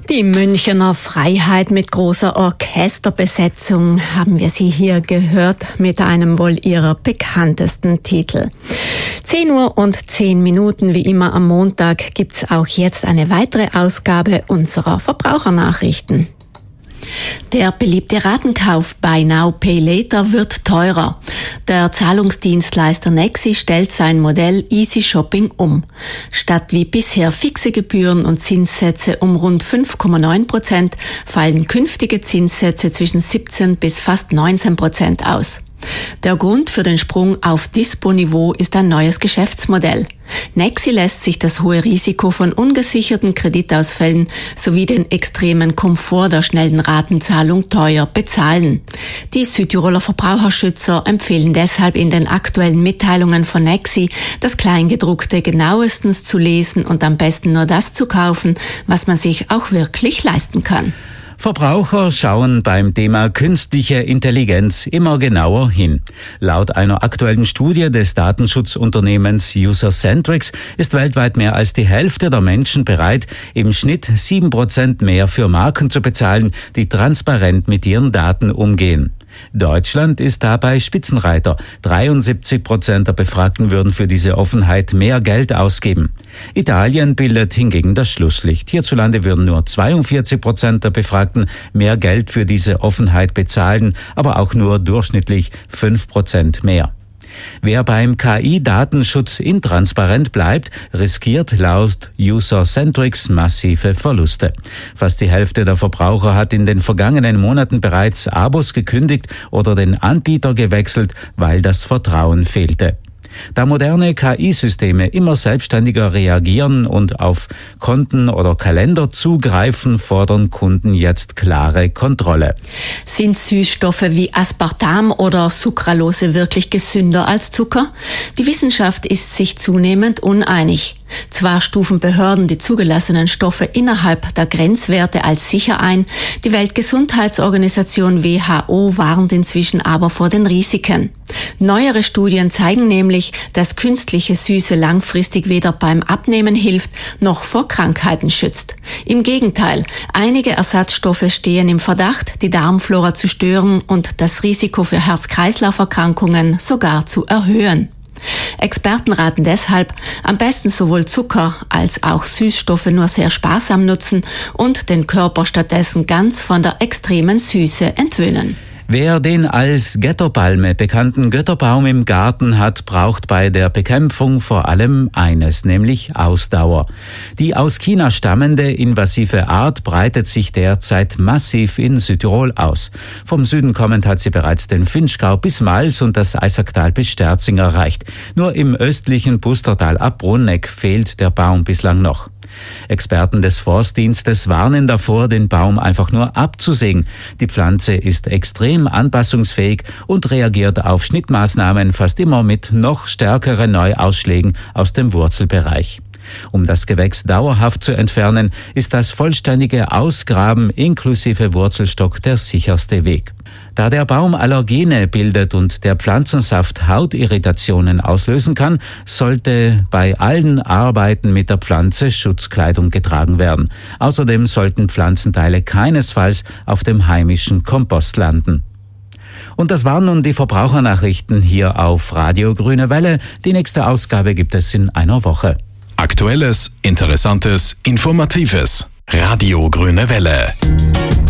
Die Münchener Freiheit mit großer Orchesterbesetzung, haben wir sie hier gehört, mit einem wohl ihrer bekanntesten Titel. 10:10 wie immer am Montag gibt's auch jetzt eine weitere Ausgabe unserer Verbrauchernachrichten. Der beliebte Ratenkauf Buy Now Pay Later wird teurer. Der Zahlungsdienstleister Nexi stellt sein Modell Easy Shopping um. Statt wie bisher fixe Gebühren und Zinssätze um rund 5,9% fallen künftige Zinssätze zwischen 17 bis fast 19% aus. Der Grund für den Sprung auf Dispo-Niveau ist ein neues Geschäftsmodell. Nexi lässt sich das hohe Risiko von ungesicherten Kreditausfällen sowie den extremen Komfort der schnellen Ratenzahlung teuer bezahlen. Die Südtiroler Verbraucherschützer empfehlen deshalb in den aktuellen Mitteilungen von Nexi, das Kleingedruckte genauestens zu lesen und am besten nur das zu kaufen, was man sich auch wirklich leisten kann. Verbraucher schauen beim Thema künstliche Intelligenz immer genauer hin. Laut einer aktuellen Studie des Datenschutzunternehmens User-Centrics ist weltweit mehr als die Hälfte der Menschen bereit, im Schnitt 7% mehr für Marken zu bezahlen, die transparent mit ihren Daten umgehen. Deutschland ist dabei Spitzenreiter. 73% der Befragten würden für diese Offenheit mehr Geld ausgeben. Italien bildet hingegen das Schlusslicht. Hierzulande würden nur 42% der Befragten mehr Geld für diese Offenheit bezahlen, aber auch nur durchschnittlich 5% mehr. Wer beim KI-Datenschutz intransparent bleibt, riskiert laut User-Centrics massive Verluste. Fast die Hälfte der Verbraucher hat in den vergangenen Monaten bereits Abos gekündigt oder den Anbieter gewechselt, weil das Vertrauen fehlte. Da moderne KI-Systeme immer selbstständiger reagieren und auf Konten oder Kalender zugreifen, fordern Kunden jetzt klare Kontrolle. Sind Süßstoffe wie Aspartam oder Sucralose wirklich gesünder als Zucker? Die Wissenschaft ist sich zunehmend uneinig. Zwar stufen Behörden die zugelassenen Stoffe innerhalb der Grenzwerte als sicher ein, die Weltgesundheitsorganisation WHO warnt inzwischen aber vor den Risiken. Neuere Studien zeigen nämlich, dass künstliche Süße langfristig weder beim Abnehmen hilft, noch vor Krankheiten schützt. Im Gegenteil, einige Ersatzstoffe stehen im Verdacht, die Darmflora zu stören und das Risiko für Herz-Kreislauf-Erkrankungen sogar zu erhöhen. Experten raten deshalb, am besten sowohl Zucker als auch Süßstoffe nur sehr sparsam nutzen und den Körper stattdessen ganz von der extremen Süße entwöhnen. Wer den als Götterpalme bekannten Götterbaum im Garten hat, braucht bei der Bekämpfung vor allem eines, nämlich Ausdauer. Die aus China stammende invasive Art breitet sich derzeit massiv in Südtirol aus. Vom Süden kommend hat sie bereits den Vinschgau bis Mals und das Eisacktal bis Sterzing erreicht. Nur im östlichen Pustertal ab Bruneck fehlt der Baum bislang noch. Experten des Forstdienstes warnen davor, den Baum einfach nur abzusägen. Die Pflanze ist extrem anpassungsfähig und reagiert auf Schnittmaßnahmen fast immer mit noch stärkeren Neuausschlägen aus dem Wurzelbereich. Um das Gewächs dauerhaft zu entfernen, ist das vollständige Ausgraben inklusive Wurzelstock der sicherste Weg. Da der Baum Allergene bildet und der Pflanzensaft Hautirritationen auslösen kann, sollte bei allen Arbeiten mit der Pflanze Schutzkleidung getragen werden. Außerdem sollten Pflanzenteile keinesfalls auf dem heimischen Kompost landen. Und das waren nun die Verbrauchernachrichten hier auf Radio Grüne Welle. Die nächste Ausgabe gibt es in einer Woche. Aktuelles, Interessantes, Informatives. Radio Grüne Welle.